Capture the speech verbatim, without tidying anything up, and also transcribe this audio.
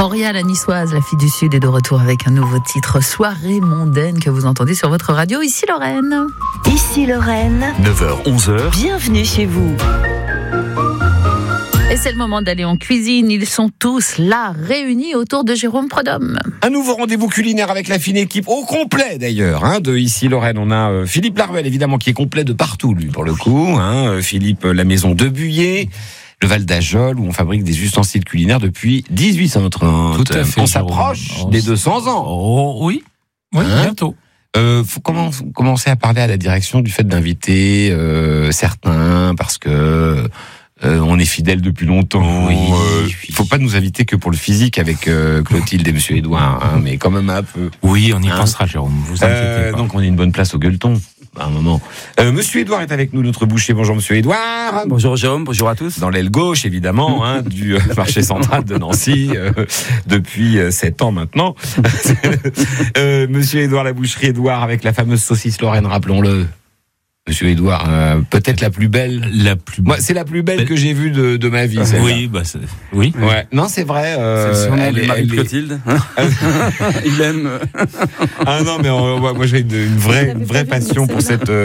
Auria, la niçoise, la fille du Sud, est de retour avec un nouveau titre, Soirée mondaine, que vous entendez sur votre radio. Ici Lorraine. Ici Lorraine. neuf heures, onze heures. Bienvenue chez vous. Et c'est le moment d'aller en cuisine. Ils sont tous là, réunis autour de Jérôme Prudhomme. Un nouveau rendez-vous culinaire avec la fine équipe, au complet d'ailleurs, hein, de Ici Lorraine. On a euh, Philippe Larvel, évidemment, qui est complet de partout, lui, pour le coup. Hein, euh, Philippe, euh, la maison de Buyer, le Val d'Ajol, où on fabrique des ustensiles culinaires depuis dix-huit cent trente. Tout à fait, On Jérôme. s'approche On des s- deux cents ans. Oh, oui, oui, Hein bientôt. Euh, faut comment- commencer à parler à la direction du fait d'inviter euh, certains, parce que... Euh, on est fidèles depuis longtemps. Oui, euh, oui. Il faut pas nous inviter que pour le physique avec euh, Clotilde et Monsieur Édouard, hein, mais quand même un peu. Oui, on y Hein pensera, Jérôme. Vous inquiétez Euh, pas. donc on est une bonne place au gueuleton à un moment. Euh, Monsieur Édouard est avec nous, notre boucher. Bonjour Monsieur Édouard. Bonjour Jérôme, bonjour à tous. Dans l'aile gauche, évidemment, hein, du euh, marché central de Nancy, euh, depuis euh, sept ans maintenant. euh, Monsieur Édouard, la boucherie Édouard, avec la fameuse saucisse Lorraine, rappelons-le. Monsieur Édouard, euh, peut-être la plus belle. La plus Moi, c'est la plus belle Belle. que j'ai vue de, de ma vie. celle-là. Oui, bah, c'est- oui. Ouais. Non, c'est vrai. C'est Euh, le surnom elle de est- Marie elle est- Clotilde. Il aime. Ah non, mais euh, moi, moi, j'ai une, une vraie, une vraie passion pour cette. euh,